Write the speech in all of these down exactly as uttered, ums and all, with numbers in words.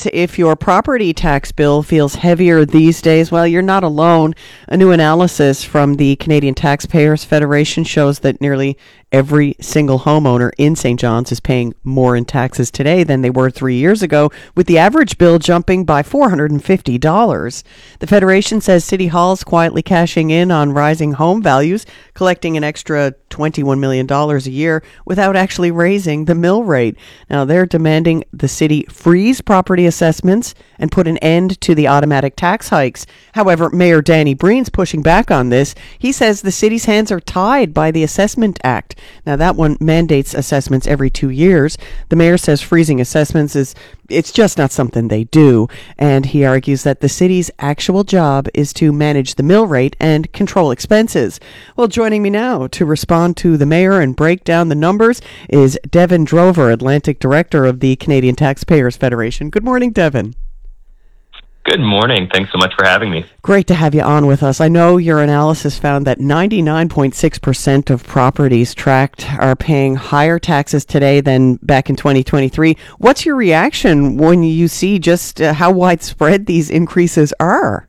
means if your property tax bill feels heavier these days, well, you're not alone. A new analysis from the Canadian Taxpayers Federation shows that nearly every single homeowner in Saint John's is paying more in taxes today than they were three years ago, with the average bill jumping by four hundred fifty dollars. The Federation says City Hall's quietly cashing in on rising home values, collecting an extra twenty-one million dollars a year without actually raising the mill rate. Now, they're demanding the city freeze property assessments and put an end to the automatic tax hikes. However, Mayor Danny Breen's pushing back on this. He says the city's hands are tied by the Assessment Act. Now, that one mandates assessments every two years. The mayor says freezing assessments is it's just not something they do, and he argues that the city's actual job is to manage the mill rate and control expenses. Well, joining me now to respond to the mayor and break down the numbers is Devin Drover, Atlantic Director of the Canadian Taxpayers Federation. Good morning, Devin. Good morning. Thanks so much for having me. Great to have you on with us. I know your analysis found that ninety-nine point six percent of properties tracked are paying higher taxes today than back in twenty twenty-three. What's your reaction when you see just uh, how widespread these increases are?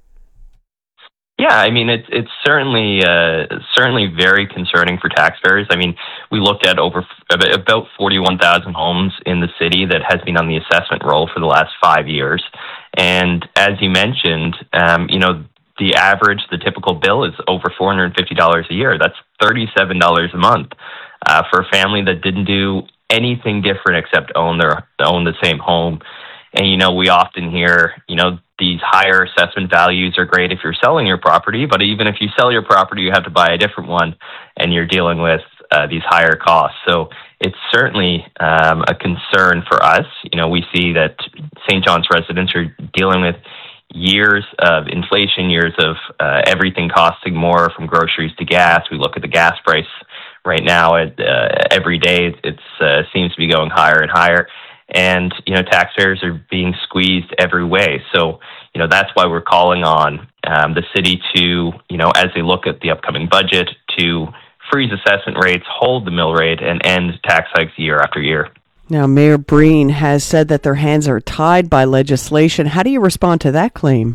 Yeah, I mean, it's it's certainly uh, certainly very concerning for taxpayers. I mean, we looked at over about forty-one thousand homes in the city that has been on the assessment roll for the last five years. And as you mentioned, um, you know, the average, the typical bill is over four hundred fifty dollars a year. That's thirty-seven dollars a month uh, for a family that didn't do anything different except own their own the same home. And, you know, we often hear, you know, these higher assessment values are great if you're selling your property, but even if you sell your property, you have to buy a different one, and you're dealing with uh, these higher costs. So it's certainly um, a concern for us. You know, we see that Saint John's residents are dealing with years of inflation, years of uh, everything costing more, from groceries to gas. We look at the gas price right now. At, uh, every day, it uh, seems to be going higher and higher. And, you know, taxpayers are being squeezed every way. So, you know, that's why we're calling on um, the city to, you know, as they look at the upcoming budget, to freeze assessment rates, hold the mill rate, and end tax hikes year after year. Now, Mayor Breen has said that their hands are tied by legislation. How do you respond to that claim?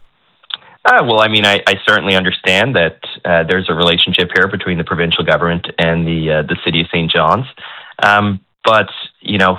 Uh, well, I mean, I, I certainly understand that uh, there's a relationship here between the provincial government and the uh, the city of Saint John's. Um, but, you know,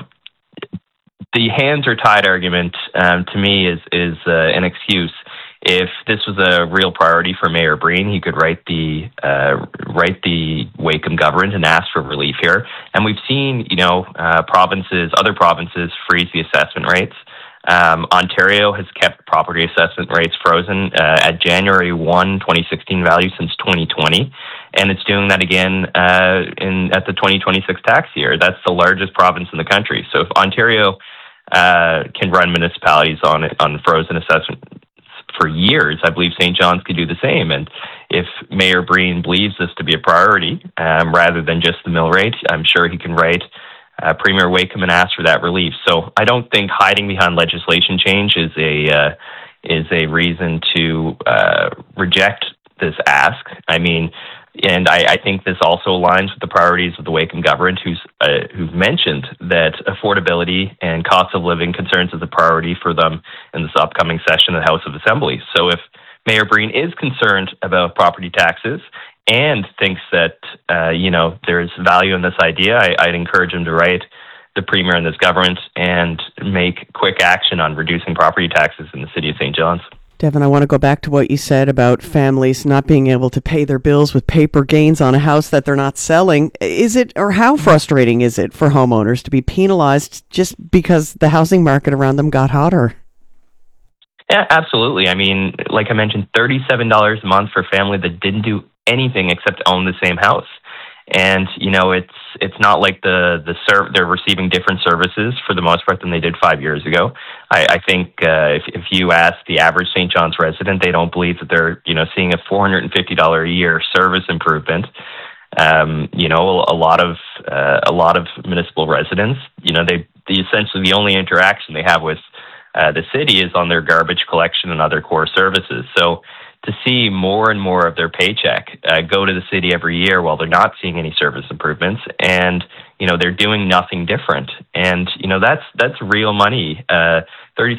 the hands are tied argument, um, to me, is is uh, an excuse. If this was a real priority for Mayor Breen, he could write the uh, write the Wakeham government and ask for relief here. And we've seen, you know, uh, provinces, other provinces freeze the assessment rates. Um, Ontario has kept property assessment rates frozen uh, at January first, twenty sixteen value since twenty twenty, and it's doing that again uh, in at the twenty twenty-six tax year. That's the largest province in the country. So if Ontario uh, can run municipalities on on frozen assessment for years, I believe Saint John's could do the same. And if Mayor Breen believes this to be a priority, um, rather than just the mill rate, I'm sure he can write Uh, Premier Wakeham and ask for that relief. So I don't think hiding behind legislation change is a uh, is a reason to uh, reject this ask. I mean, and I, I think this also aligns with the priorities of the Wakeham government, who's uh, who've mentioned that affordability and cost of living concerns is a priority for them in this upcoming session of the House of Assembly. So if Mayor Breen is concerned about property taxes and thinks that, uh, you know, there's value in this idea, I, I'd encourage him to write the Premier and this government and make quick action on reducing property taxes in the city of Saint John's. Devin, I want to go back to what you said about families not being able to pay their bills with paper gains on a house that they're not selling. Is it, or how frustrating is it for homeowners to be penalized just because the housing market around them got hotter? Yeah, absolutely. I mean, like I mentioned, thirty-seven dollars a month for a family that didn't do anything except own the same house. And, you know, it's it's not like the the serv- they're receiving different services for the most part than they did five years ago. I, I think uh, if, if you ask the average Saint John's resident, they don't believe that they're, you know, seeing a four hundred fifty dollars a year service improvement. Um, you know, a lot of uh, a lot of municipal residents, you know, they the essentially the only interaction they have with uh, the city is on their garbage collection and other core services. So to see more and more of their paycheck uh, go to the city every year while they're not seeing any service improvements, and, you know, they're doing nothing different. And, you know, that's that's real money. Uh,